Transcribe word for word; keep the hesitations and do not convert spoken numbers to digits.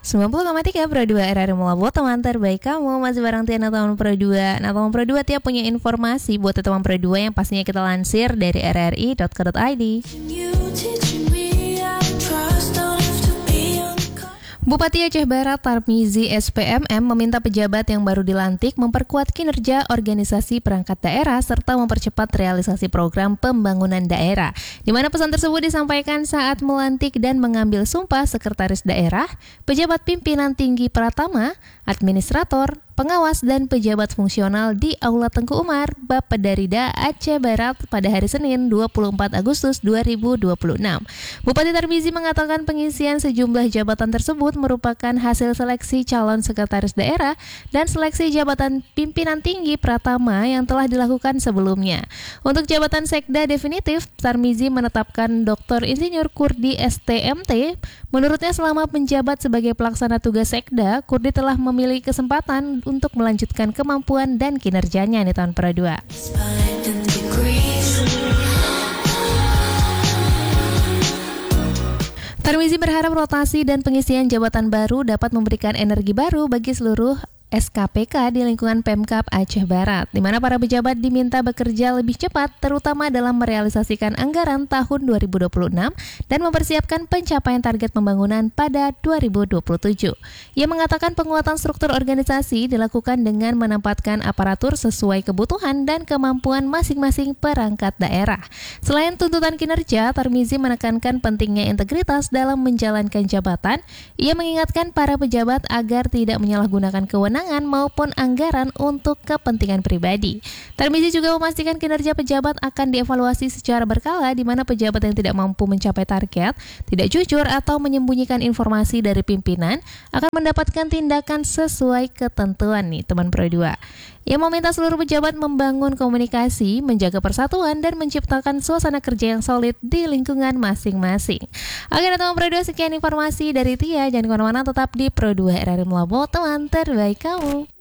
sembilan puluh koma tiga Pro dua R R Mulabo, teman terbaik kamu. Masih bareng Tiana teman Pro dua. Nah, teman Pro dua tiap punya informasi buat teman Pro dua yang pastinya kita lansir dari r r i dot co dot i d. Bupati Aceh Barat Tarmizi S P M M meminta pejabat yang baru dilantik memperkuat kinerja organisasi perangkat daerah serta mempercepat realisasi program pembangunan daerah. Di mana pesan tersebut disampaikan saat melantik dan mengambil sumpah sekretaris daerah, pejabat pimpinan tinggi Pratama, administrator, pengawas dan pejabat fungsional di Aula Tengku Umar, Bappedarida, Aceh Barat pada hari Senin dua puluh empat Agustus dua ribu dua puluh enam. Bupati Tarmizi mengatakan pengisian sejumlah jabatan tersebut merupakan hasil seleksi calon sekretaris daerah dan seleksi jabatan pimpinan tinggi Pratama yang telah dilakukan sebelumnya. Untuk jabatan sekda definitif, Tarmizi menetapkan Doktor Insinyur Kurdi S T M T. Menurutnya selama menjabat sebagai pelaksana tugas sekda, Kurdi telah memiliki kesempatan untuk melanjutkan kemampuan dan kinerjanya di tahun Pro dua. Tarmizi berharap rotasi dan pengisian jabatan baru dapat memberikan energi baru bagi seluruh S K P K di lingkungan Pemkab Aceh Barat, di mana para pejabat diminta bekerja lebih cepat, terutama dalam merealisasikan anggaran tahun dua ribu dua puluh enam dan mempersiapkan pencapaian target pembangunan pada dua ribu dua puluh tujuh. Ia mengatakan penguatan struktur organisasi dilakukan dengan menempatkan aparatur sesuai kebutuhan dan kemampuan masing-masing perangkat daerah. Selain tuntutan kinerja, Tarmizi menekankan pentingnya integritas dalam menjalankan jabatan. Ia mengingatkan para pejabat agar tidak menyalahgunakan kewenangan maupun anggaran untuk kepentingan pribadi. Tarmizi juga memastikan kinerja pejabat akan dievaluasi secara berkala, di mana pejabat yang tidak mampu mencapai target, tidak jujur atau menyembunyikan informasi dari pimpinan akan mendapatkan tindakan sesuai ketentuan nih teman Pro dua. Ia meminta seluruh pejabat membangun komunikasi, menjaga persatuan dan menciptakan suasana kerja yang solid di lingkungan masing-masing. Oke teman Pro dua, sekian informasi dari Tia. Jangan kemana-mana, tetap di Pro dua R R Mulabo, teman terbaik kamu.